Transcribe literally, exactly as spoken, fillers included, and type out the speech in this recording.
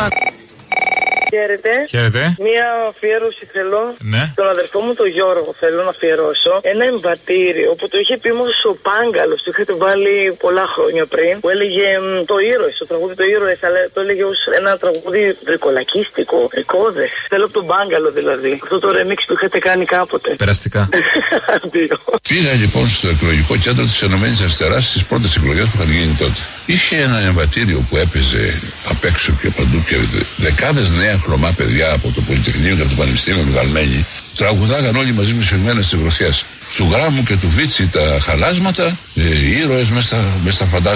Χαίρετε. Χαίρετε. Μία αφιέρωση θέλω. Ναι. Τον αδερφό μου τον Γιώργο θέλω να αφιερώσω. Ένα εμβατήριο που το είχε πει μου ο Πάγκαλος. Το είχατε βάλει πολλά χρόνια πριν. Που έλεγε το ήρωες. Το τραγούδι το ήρωες. Αλλά το έλεγε ως ένα τραγούδι βρικολακίστικο. Εκώδες. Θέλω από τον Πάγκαλο δηλαδή. Αυτό το remix που είχατε κάνει κάποτε. Περαστικά. Πήγα λοιπόν στο εκλογικό κέντρο της Ενωμένης Αριστεράς στις πρώτες εκλογές που είχαν γίνει τότε. Είχε ένα εμβατήριο που έπαιζε απ' έξω και παντού και δεκάδες νέα χρωμά παιδιά από το Πολυτεχνείο και από το Πανεπιστήμιο του Γαλμένη τραγουδάγαν όλοι μαζί με σφιγμένες της Βροθιάς. Του Γράμμου και του Βίτσι τα χαλάσματα, ε, ήρωες μέσα στα, στα φαντάσματα.